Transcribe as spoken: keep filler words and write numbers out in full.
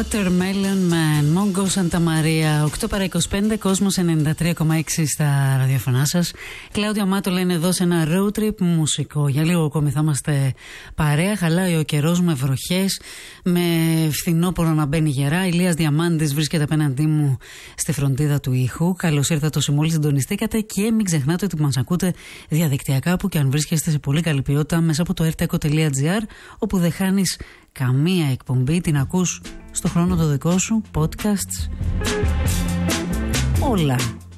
Watermelon Man, Mongo Santa Maria, οκτώ παρά είκοσι πέντε, Κόσμος ενενήντα τρία κόμμα έξι στα ραδιοφωνά σας. Κλάουδια Μάτο λένε εδώ σε ένα road trip μουσικό. Για λίγο ακόμη θα είμαστε παρέα. Χαλάει ο καιρός με βροχές, με φθινόπωρο να μπαίνει γερά. Ηλίας Διαμάντης βρίσκεται απέναντί μου στη φροντίδα του ήχου. Καλώς ήρθατε όσοι μόλις συντονιστήκατε και μην ξεχνάτε ότι μας ακούτε διαδικτυακά που και αν βρίσκεστε σε πολύ καλή ποιότητα μέσα από το erteco τελεία gr, όπου δεν χάνεις καμία εκπομπή, την ακούς στο χρόνο το δικό σου, podcasts, όλα.